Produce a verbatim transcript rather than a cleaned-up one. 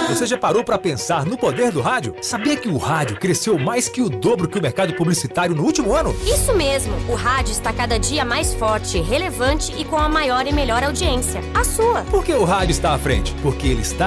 Você já parou para pensar no poder do rádio? Sabia que o rádio cresceu mais que o dobro que o mercado publicitário no último ano? Isso mesmo! O rádio está cada dia mais forte, relevante e com a maior e melhor audiência. A sua! Por que o rádio está à frente? Porque ele está